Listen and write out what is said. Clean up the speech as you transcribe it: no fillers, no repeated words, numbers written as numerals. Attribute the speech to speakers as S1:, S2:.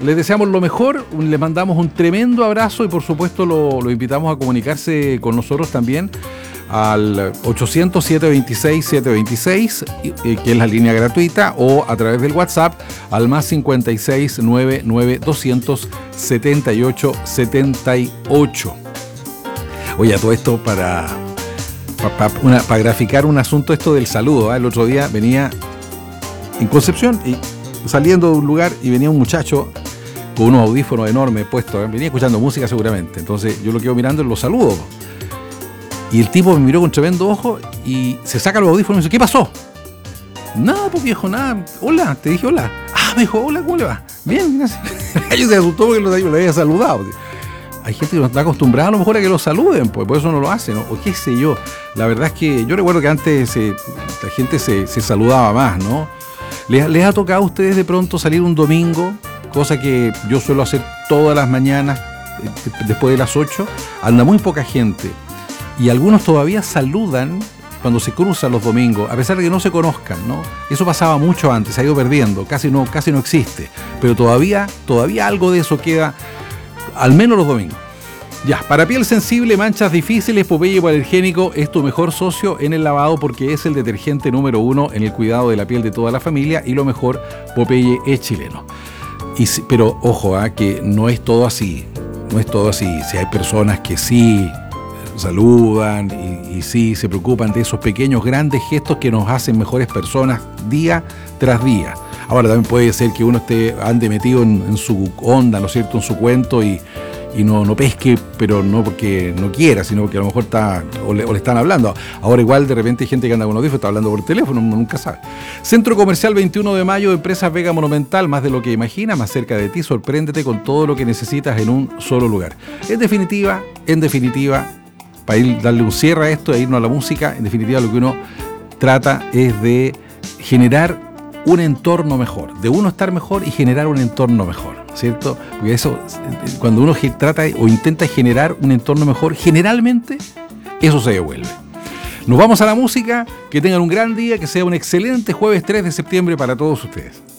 S1: les deseamos lo mejor, les mandamos un tremendo abrazo y por supuesto lo invitamos a comunicarse con nosotros también al 800-726-726, que es la línea gratuita, o a través del WhatsApp al más 56-99-200-78-78. Oye, a todo esto para graficar un asunto esto del saludo. El otro día venía en Concepción y saliendo de un lugar y venía un muchacho con unos audífonos enormes puestos, venía escuchando música seguramente, entonces yo lo quedo mirando y lo saludo. Y el tipo me miró con tremendo ojo y se saca los audífonos y me dice, ¿qué pasó? Nada, pues viejo, nada. Hola, te dije hola. Ah, me dijo, hola, ¿cómo le va? Bien, gracias. Ellos se asustó porque lo había saludado. Hay gente que no está acostumbrada a lo mejor a que lo saluden, pues por eso no lo hacen, ¿no? O qué sé yo. La verdad es que yo recuerdo que antes la gente se saludaba más, ¿no? ¿Les ha tocado a ustedes de pronto salir un domingo? Cosa que yo suelo hacer todas las mañanas después de las 8. Anda muy poca gente. Y algunos todavía saludan cuando se cruzan los domingos, a pesar de que no se conozcan, ¿no? Eso pasaba mucho antes, se ha ido perdiendo, casi no existe. Pero todavía algo de eso queda, al menos los domingos. Ya, para piel sensible, manchas difíciles, Popeye Hipoalergénico es tu mejor socio en el lavado porque es el detergente número 1 en el cuidado de la piel de toda la familia y lo mejor, Popeye es chileno. Pero ojo, que no es todo así, Si hay personas que sí saludan y sí se preocupan de esos pequeños grandes gestos que nos hacen mejores personas día tras día. Ahora también puede ser que uno ande metido en su onda, ¿no es cierto?, en su cuento y no pesque, pero no porque no quiera, sino porque a lo mejor le están hablando. Ahora igual de repente hay gente que anda con audífonos, está hablando por teléfono, uno nunca sabe. Centro Comercial 21 de Mayo, Empresas Vega Monumental, más de lo que imaginas, más cerca de ti, sorpréndete con todo lo que necesitas en un solo lugar. En definitiva, para darle un cierre a esto e irnos a la música, en definitiva lo que uno trata es de generar un entorno mejor, de uno estar mejor y generar un entorno mejor, ¿cierto? Porque eso, cuando uno trata o intenta generar un entorno mejor, generalmente eso se devuelve. Nos vamos a la música, que tengan un gran día, que sea un excelente jueves 3 de septiembre para todos ustedes.